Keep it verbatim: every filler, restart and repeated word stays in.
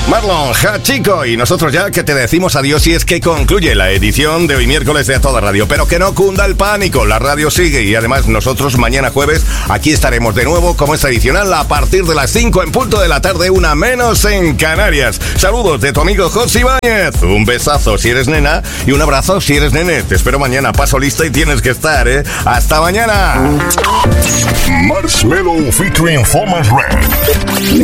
Marlon Hachico, y nosotros ya que te decimos adiós y es que concluye la edición de hoy miércoles de A Toda Radio, pero que no cunda el pánico, la radio sigue y además nosotros mañana jueves aquí estaremos de nuevo como es tradicional a partir de las cinco en punto de la tarde, una menos en Canarias. Saludos de tu amigo José Ibáñez, un besazo si eres nena y un abrazo si eres nene. Te espero mañana, paso lista y tienes que estar, ¿eh? ¡Hasta mañana! Marshmello featuring Thomas Red.